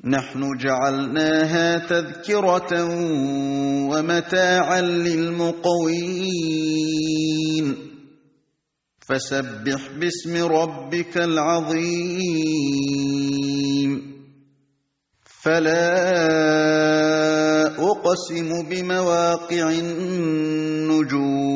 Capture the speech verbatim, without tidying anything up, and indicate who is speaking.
Speaker 1: نحن جعلناها تذكرة ومتاعا للمقوين فسبح باسم ربك العظيم فلا أقسم بمواقع النجوم